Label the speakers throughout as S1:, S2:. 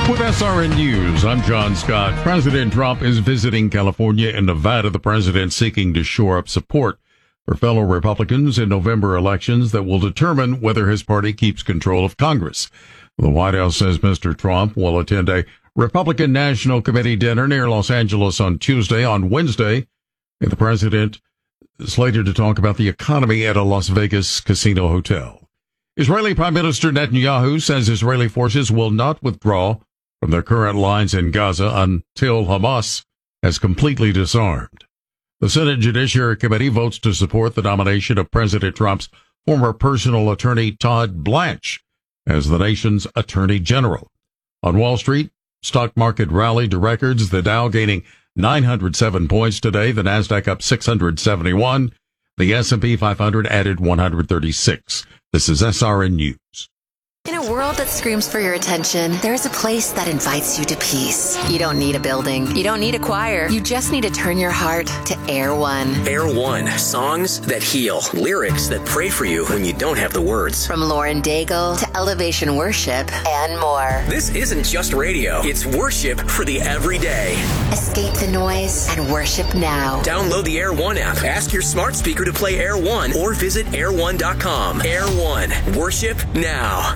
S1: With SRN News, I'm John Scott. President Trump is visiting California and Nevada, the president seeking to shore up support for fellow Republicans in November elections that will determine whether his party keeps control of Congress. The White House says Mr. Trump will attend a Republican National Committee dinner near Los Angeles on Tuesday. On Wednesday, the president is slated to talk about the economy at a Las Vegas casino hotel. Israeli Prime Minister Netanyahu says Israeli forces will not withdraw from their current lines in Gaza until Hamas has completely disarmed. The Senate Judiciary Committee votes to support the nomination of President Trump's former personal attorney Todd Blanche as the nation's attorney general. On Wall Street, stock market rallied to records, the Dow gaining 907 points today, the Nasdaq up 671, the S&P 500 added 136. This is SRN News.
S2: In a world that screams for your attention, there's a place that invites you to peace. You don't need a building. You don't need a choir. You just need to turn your heart to Air One.
S3: Air One, songs that heal, lyrics that pray for you when you don't have the words.
S2: From Lauren Daigle to Elevation Worship and more.
S3: This isn't just radio. It's worship for the everyday.
S2: Escape the noise and worship now.
S3: Download the Air One app. Ask your smart speaker to play Air One or visit air1.com. Air One, worship now.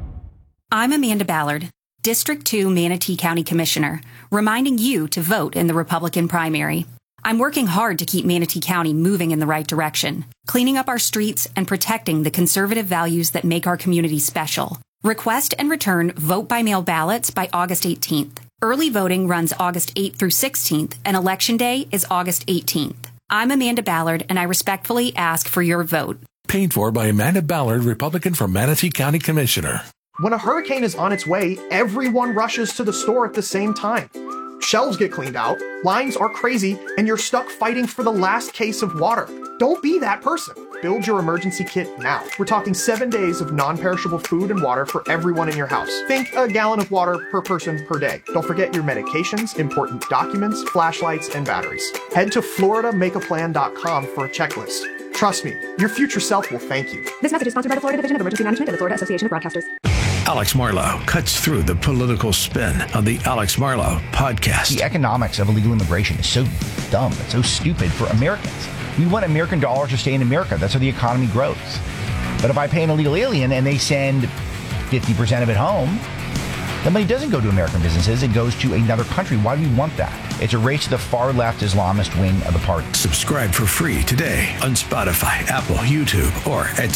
S4: I'm Amanda Ballard, District 2 Manatee County Commissioner, reminding you to vote in the Republican primary. I'm working hard to keep Manatee County moving in the right direction, cleaning up our streets and protecting the conservative values that make our community special. Request and return vote-by-mail ballots by August 18th. Early voting runs August 8th through 16th, and Election Day is August 18th. I'm Amanda Ballard, and I respectfully ask for your vote.
S5: Paid for by Amanda Ballard, Republican from Manatee County Commissioner.
S6: When a hurricane is on its way, everyone rushes to the store at the same time. Shelves get cleaned out, lines are crazy, and you're stuck fighting for the last case of water. Don't be that person. Build your emergency kit now. We're talking 7 days of non-perishable food and water for everyone in your house. Think a gallon of water per person per day. Don't forget your medications, important documents, flashlights, and batteries. Head to floridamakeaplan.com for a checklist. Trust me, your future self will thank you.
S7: This message is sponsored by the Florida Division of Emergency Management and the Florida Association of Broadcasters.
S5: Alex Marlow cuts through the political spin on the Alex Marlow podcast.
S8: The economics of illegal immigration is so dumb. It's so stupid for Americans. We want American dollars to stay in America. That's how the economy grows. But if I pay an illegal alien and they send 50% of it home, the money doesn't go to American businesses. It goes to another country. Why do we want that? It's a race to the far left Islamist wing of the party.
S5: Subscribe for free today on Spotify, Apple, YouTube, or at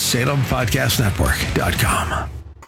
S5: SalemPodcastNetwork.com.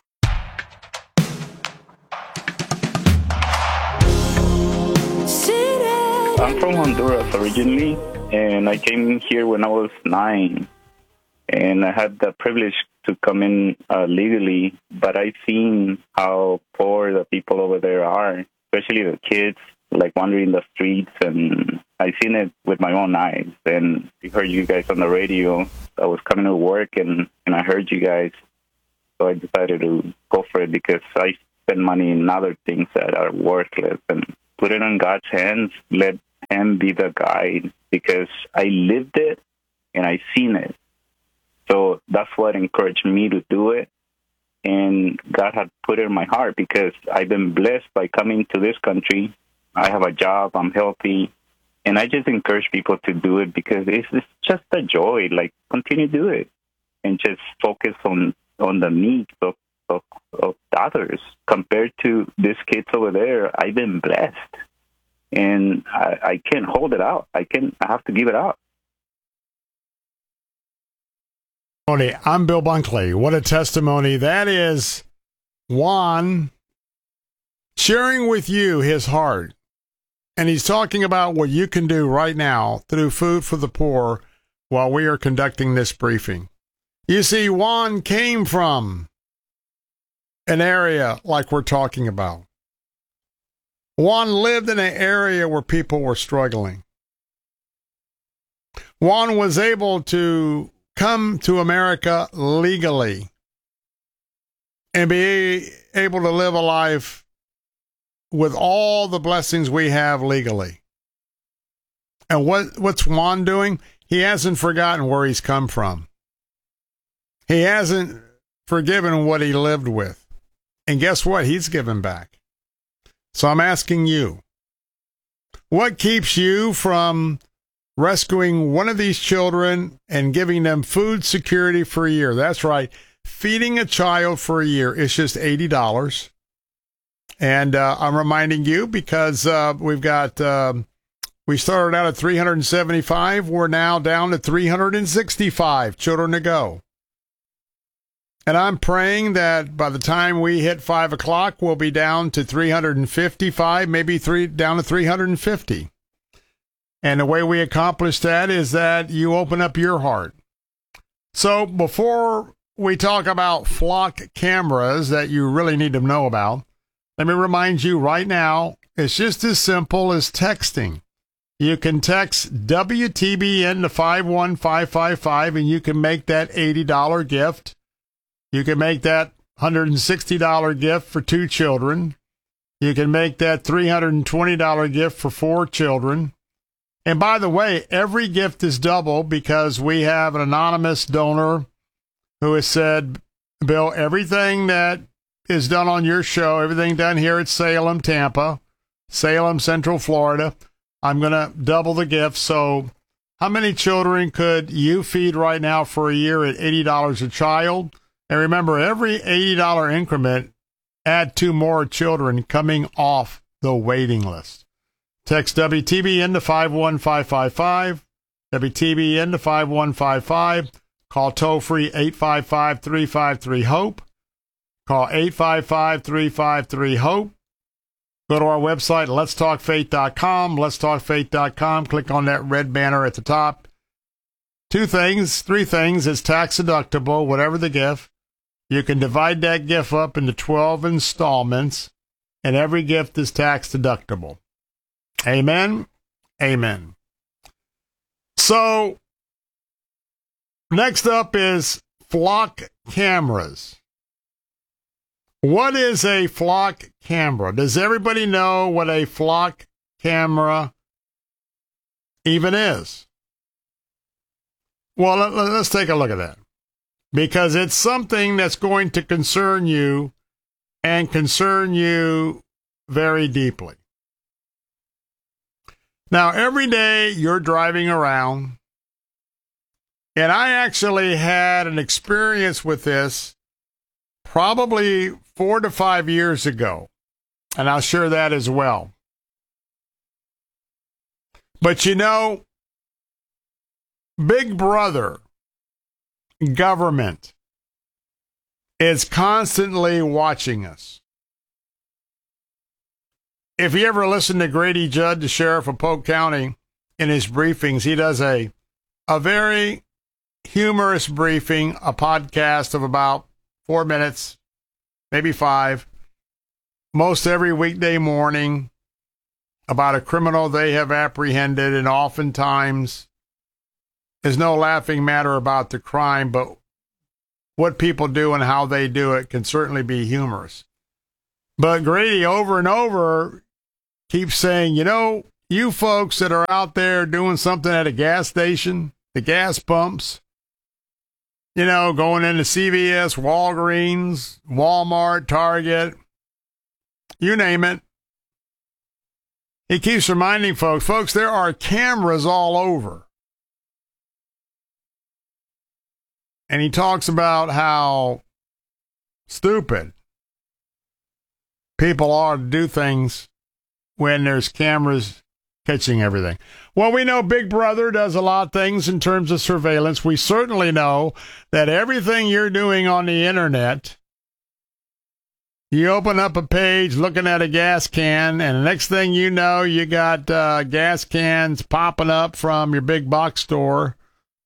S9: I'm from Honduras originally, and I came here when I was 9, and I had the privilege to come in legally, but I've seen how poor the people over there are, especially the kids, like wandering the streets, and I've seen it with my own eyes, and I heard you guys on the radio. I was coming to work, and I heard you guys, so I decided to go for it because I spend money in other things that are worthless, and put it in God's hands, let Him be the guide, because I lived it and I seen it. So that's what encouraged me to do it. And God had put it in my heart because I've been blessed by coming to this country. I have a job, I'm healthy, and I just encourage people to do it because it's just a joy. Like, continue to do it and just focus on the needs of others. Compared to these kids over there, I've been blessed. And I can't hold it out. I have to give it out.
S10: I'm Bill Bunkley. What a testimony that is. Juan sharing with you his heart. And he's talking about what you can do right now through Food for the Poor while we are conducting this briefing. You see, Juan came from an area like we're talking about. Juan lived in an area where people were struggling. Juan was able to come to America legally and be able to live a life with all the blessings we have legally. And what's Juan doing? He hasn't forgotten where he's come from. He hasn't forgiven what he lived with. And guess what? He's given back. So I'm asking you, what keeps you from rescuing one of these children and giving them food security for a year? That's right. Feeding a child for a year is just $80. And I'm reminding you because we've got, we started out at 375. We're now down to 365 children to go. And I'm praying that by the time we hit 5 o'clock, we'll be down to 355, maybe down to 350. And the way we accomplish that is that you open up your heart. So before we talk about flock cameras that you really need to know about, let me remind you right now, it's just as simple as texting. You can text WTBN to 51555 and you can make that $80 gift. You can make that $160 gift for 2 children. You can make that $320 gift for 4 children. And by the way, every gift is double because we have an anonymous donor who has said, Bill, everything that is done on your show, everything done here at Salem, Tampa, Salem, Central Florida, I'm going to double the gift. So how many children could you feed right now for a year at $80 a child? And remember, every $80 increment, add 2 more children coming off the waiting list. Text WTBN to 51555, WTBN to 5155. Call toll-free 855-353-HOPE. Call 855-353-HOPE. Go to our website, letstalkfaith.com, letstalkfaith.com. Click on that red banner at the top. 3 things. It's tax deductible, whatever the gift. You can divide that gift up into 12 installments, and every gift is tax deductible. Amen? Amen. So, next up is flock cameras. What is a flock camera? Does everybody know what a flock camera even is? Well, let's take a look at that. Because it's something that's going to concern you and concern you very deeply. Now, every day you're driving around, and I actually had an experience with this probably 4 to 5 years ago, and I'll share that as well. But you know, Big Brother government is constantly watching us. If you ever listen to Grady Judd, the sheriff of Polk County, in his briefings, he does a very humorous briefing, a podcast of about 4 minutes, maybe 5, most every weekday morning, about a criminal they have apprehended, and oftentimes there's no laughing matter about the crime, but what people do and how they do it can certainly be humorous. But Grady over and over keeps saying, you know, you folks that are out there doing something at a gas station, the gas pumps, you know, going into CVS, Walgreens, Walmart, Target, you name it. He keeps reminding folks, there are cameras all over. And he talks about how stupid people are to do things when there's cameras catching everything. Well, we know Big Brother does a lot of things in terms of surveillance. We certainly know that everything you're doing on the internet, you open up a page looking at a gas can, and the next thing you know, you got gas cans popping up from your big box store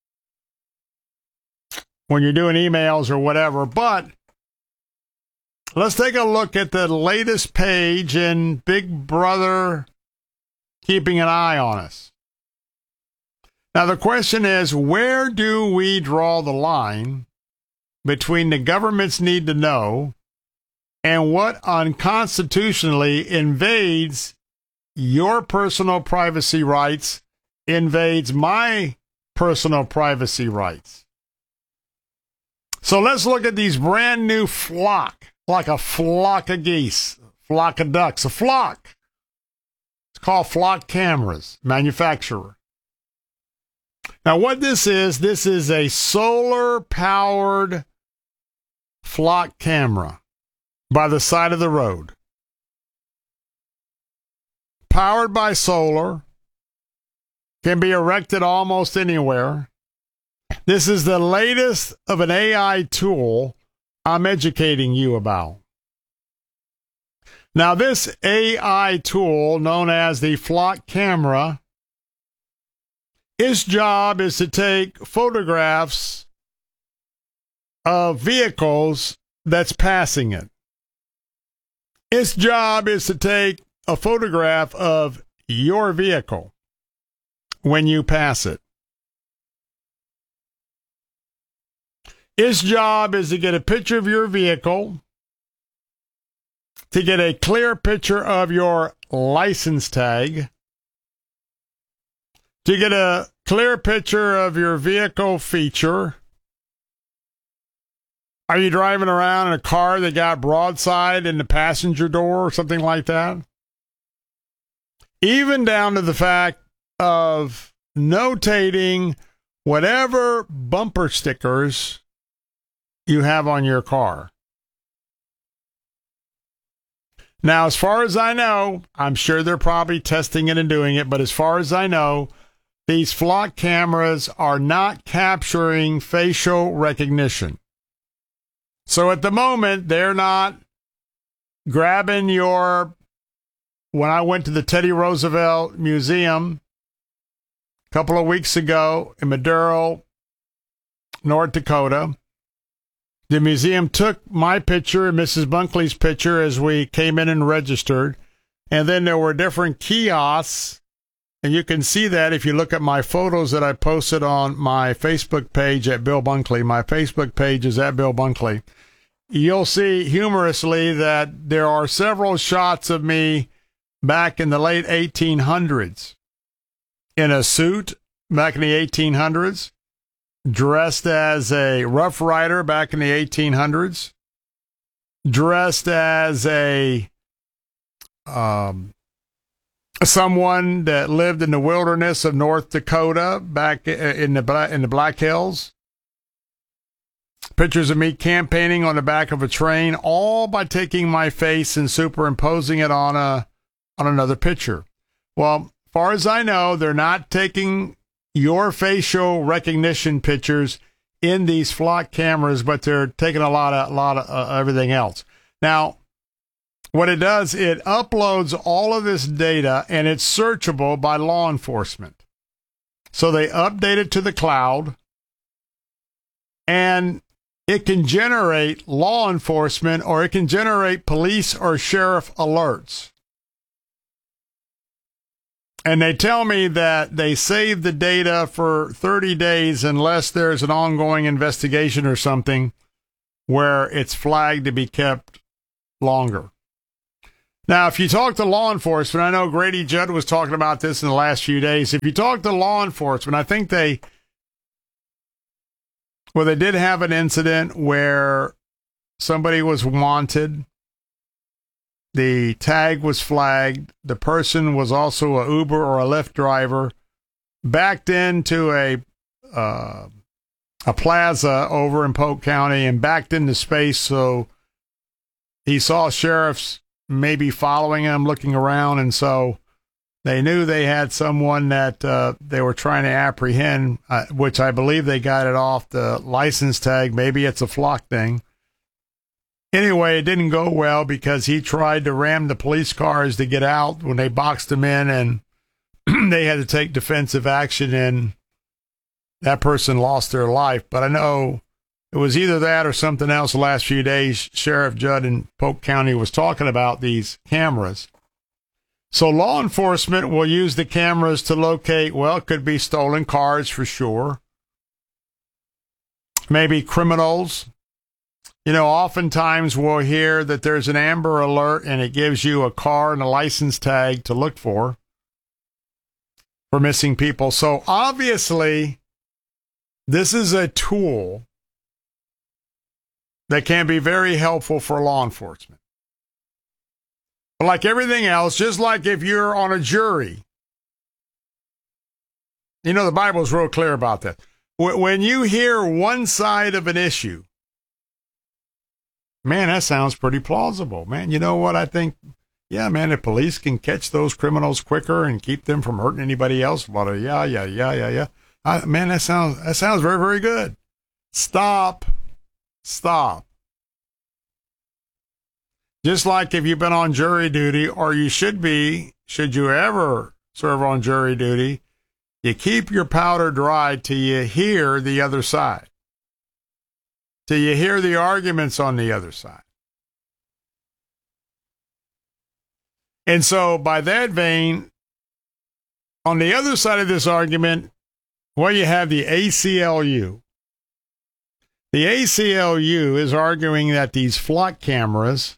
S10: when you're doing emails or whatever. But let's take a look at the latest page in Big Brother keeping an eye on us. Now, the question is, where do we draw the line between the government's need to know and what unconstitutionally invades your personal privacy rights, invades my personal privacy rights? So let's look at these brand new flock, like a flock of geese, flock of ducks. A flock. It's called Flock Cameras, manufacturer. Now, what this is a solar-powered flock camera by the side of the road. Powered by solar, can be erected almost anywhere. This is the latest of an AI tool I'm educating you about. Now, this AI tool, known as the Flock Camera, its job is to take photographs of vehicles that's passing it. Its job is to take a photograph of your vehicle when you pass it. Its job is to get a picture of your vehicle, to get a clear picture of your license tag, to get a clear picture of your vehicle feature. Are you driving around in a car that got broadside in the passenger door or something like that? Even down to the fact of notating whatever bumper stickers you have on your car. Now, as far as I know, I'm sure they're probably testing it and doing it, but as far as I know, these flock cameras are not capturing facial recognition. So at the moment, they're not grabbing your... When I went to the Teddy Roosevelt Museum a couple of weeks ago in Maduro, North Dakota, the museum took my picture and Mrs. Bunkley's picture as we came in and registered. And then there were different kiosks. And you can see that if you look at my photos that I posted on my Facebook page at Bill Bunkley. My Facebook page is at Bill Bunkley. You'll see humorously that there are several shots of me back in the late 1800s in a suit back in the 1800s. Dressed as a Rough Rider back in the 1800s, dressed as a someone that lived in the wilderness of North Dakota back in the Black Hills. Pictures of me campaigning on the back of a train, all by taking my face and superimposing it on another picture. Well, as far as I know, they're not taking your facial recognition pictures in these flock cameras, but they're taking a lot of everything else. Now, what it does, it uploads all of this data and it's searchable by law enforcement. So they update it to the cloud and it can generate law enforcement or it can generate police or sheriff alerts. And they tell me that they save the data for 30 days unless there's an ongoing investigation or something where it's flagged to be kept longer. Now, if you talk to law enforcement, I know Grady Judd was talking about this in the last few days. If you talk to law enforcement, I think they did have an incident where somebody was wanted. The tag was flagged. The person was also a Uber or a Lyft driver, backed into a plaza over in Polk County and backed into space. So he saw sheriffs maybe following him, looking around. And so they knew they had someone that they were trying to apprehend, which I believe they got it off the license tag. Maybe it's a flock thing. Anyway, it didn't go well because he tried to ram the police cars to get out when they boxed him in, and they had to take defensive action, and that person lost their life. But I know it was either that or something else the last few days. Sheriff Judd in Polk County was talking about these cameras. So law enforcement will use the cameras to locate, well, it could be stolen cars for sure. Maybe criminals. You know, oftentimes we'll hear that there's an Amber Alert and it gives you a car and a license tag to look for missing people. So obviously, this is a tool that can be very helpful for law enforcement. But like everything else, just like if you're on a jury, you know, the Bible's real clear about that. When you hear one side of an issue, man, that sounds pretty plausible, man. You know what I think? Yeah, man, if police can catch those criminals quicker and keep them from hurting anybody else, yeah. Man, that sounds very, very good. Stop. Just like if you've been on jury duty, or you should be, should you ever serve on jury duty, you keep your powder dry till you hear the other side, till you hear the arguments on the other side. And so by that vein, on the other side of this argument, well, you have the ACLU. The ACLU is arguing that these flock cameras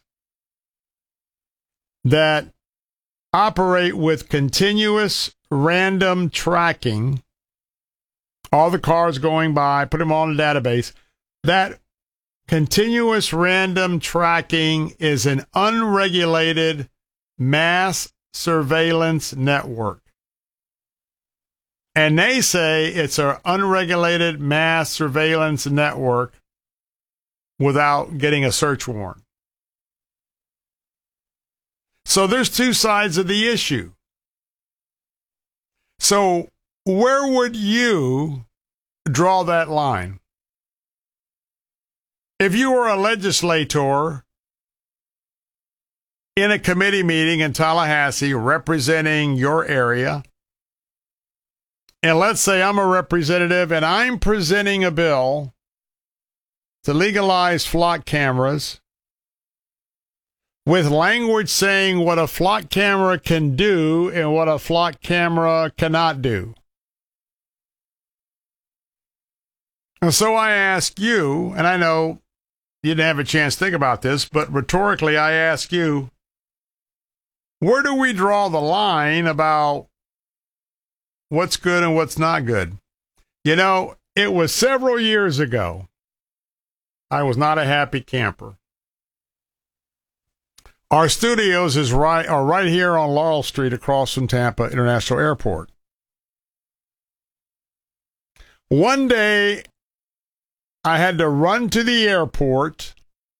S10: that operate with continuous random tracking, all the cars going by, put them all in a database, that continuous random tracking is an unregulated mass surveillance network. And they say it's an unregulated mass surveillance network without getting a search warrant. So there's two sides of the issue. So where would you draw that line? If you were a legislator in a committee meeting in Tallahassee representing your area, and let's say I'm a representative and I'm presenting a bill to legalize flock cameras with language saying what a flock camera can do and what a flock camera cannot do. And so I ask you, and I know you didn't have a chance to think about this, but rhetorically I ask you, where do we draw the line about what's good and what's not good? You know, it was several years ago. I was not a happy camper. Our studios are right here on Laurel Street across from Tampa International Airport. One day, I had to run to the airport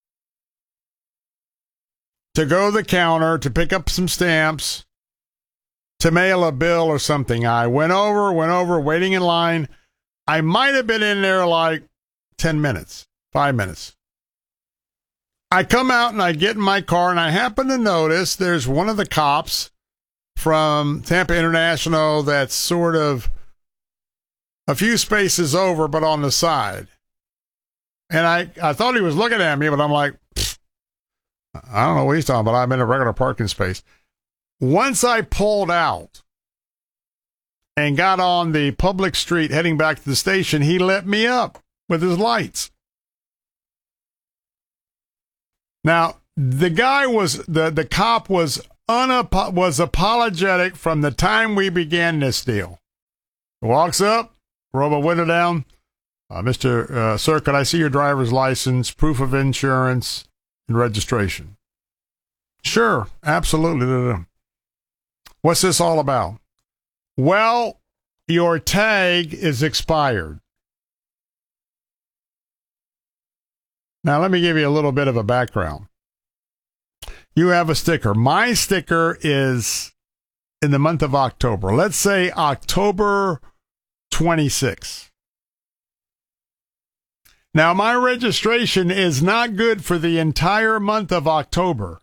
S10: to go to the counter to pick up some stamps, to mail a bill or something. I went over, waiting in line. I might have been in there like 10 minutes, 5 minutes. I come out and I get in my car and I happen to notice there's one of the cops from Tampa International that's sort of a few spaces over, but on the side. And I thought he was looking at me, but I'm like, I don't know what he's talking about. I'm in a regular parking space. Once I pulled out and got on the public street heading back to the station, he lit me up with his lights. Now, the guy the cop was apologetic from the time we began this deal. Walks up, roll my window down. Sir, could I see your driver's license, proof of insurance, and registration? Sure, absolutely. What's this all about? Well, your tag is expired. Now, let me give you a little bit of a background. You have a sticker. My sticker is in the month of October. Let's say October 26th. Now, my registration is not good for the entire month of October.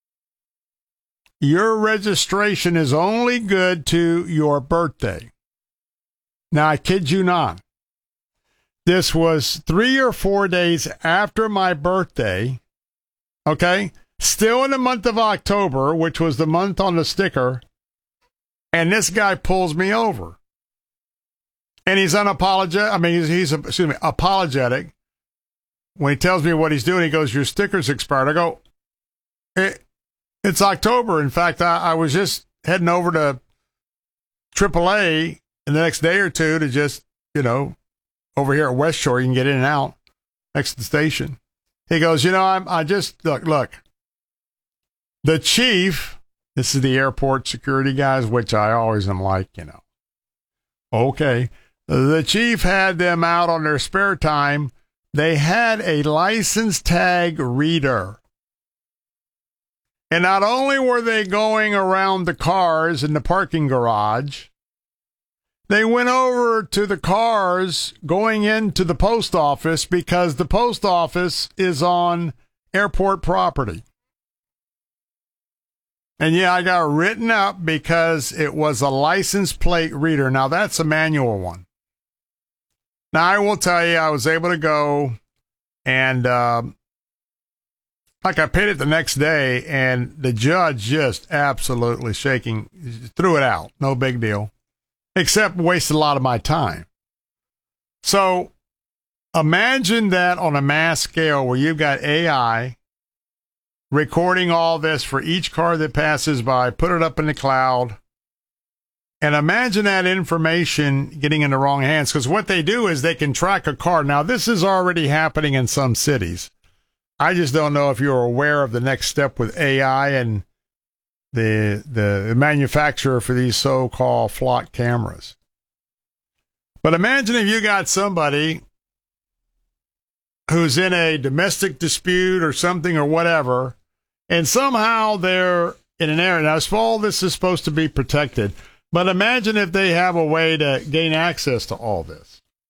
S10: Your registration is only good to your birthday. Now, I kid you not. This was 3 or 4 days after my birthday, okay? Still in the month of October, which was the month on the sticker, and this guy pulls me over. And he's unapologetic. I mean, he's apologetic. When he tells me what he's doing, he goes, your sticker's expired. I go, it's October. In fact, I was just heading over to AAA in the next day or two to just, over here at West Shore, you can get in and out next to the station. He goes, I just, look, the chief This is the airport security guys, which I always am like, okay. The chief had them out on their spare time. They had a license tag reader. And not only were they going around the cars in the parking garage, they went over to the cars going into the post office because the post office is on airport property. And yeah, I got written up because it was a license plate reader. Now, that's a manual one. Now, I will tell you, I was able to go and, I paid it the next day, and the judge just absolutely shaking, threw it out. No big deal. Except wasted a lot of my time. So imagine that on a mass scale where you've got AI recording all this for each car that passes by, put it up in the cloud, and imagine that information getting in the wrong hands, because what they do is they can track a car. Now, this is already happening in some cities. I just don't know if you're aware of the next step with AI and the manufacturer for these so-called flock cameras. But imagine if you got somebody who's in a domestic dispute or something or whatever, and somehow they're in an area. Now, all this is supposed to be protected, but imagine if they have a way to gain access to all this.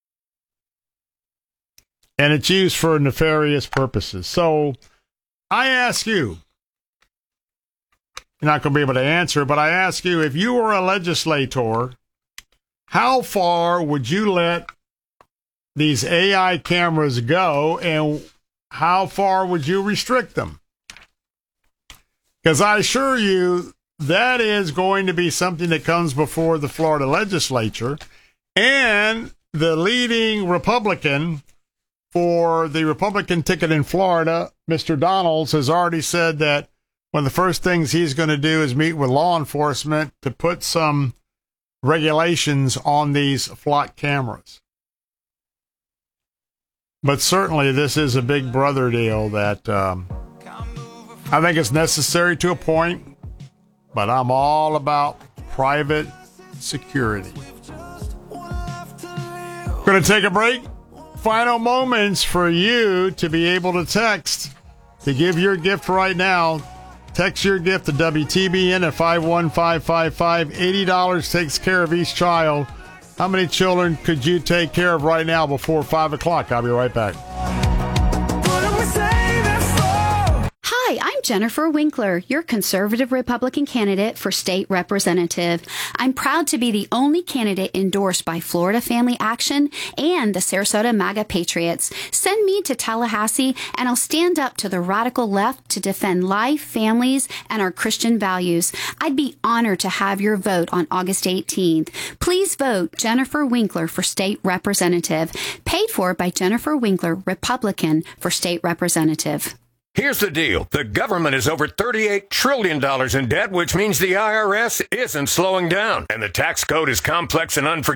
S10: And it's used for nefarious purposes. So I ask you, you're not going to be able to answer, but I ask you, if you were a legislator, how far would you let these AI cameras go, and how far would you restrict them? Because I assure you, that is going to be something that comes before the Florida legislature, and the leading Republican for the Republican ticket in Florida, Mr. Donalds, has already said that one of the first things he's going to do is meet with law enforcement to put some regulations on these flock cameras. But certainly this is a big brother deal that I think it's necessary to a point, but I'm all about private security. Going to take a break. Final moments for you to be able to text to give your gift right now. Text your gift to WTBN at 51555. $80 takes care of each child. How many children could you take care of right now before 5 o'clock? I'll be right back.
S11: Hi, I'm Jennifer Winkler, your conservative Republican candidate for state representative. I'm proud to be the only candidate endorsed by Florida Family Action and the Sarasota MAGA Patriots. Send me to Tallahassee, and I'll stand up to the radical left to defend life, families, and our Christian values. I'd be honored to have your vote on August 18th. Please vote Jennifer Winkler for state representative. Paid for by Jennifer Winkler, Republican, for state representative.
S12: Here's the deal. The government is over $38 trillion in debt, which means the IRS isn't slowing down. And the tax code is complex and unforgiving.